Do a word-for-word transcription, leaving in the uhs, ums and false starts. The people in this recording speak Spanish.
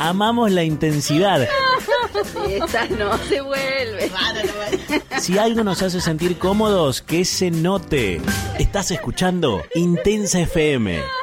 amamos la intensidad. Esta no se vuelve. Si algo nos hace sentir cómodos, que se note. Estás escuchando Intensa F M.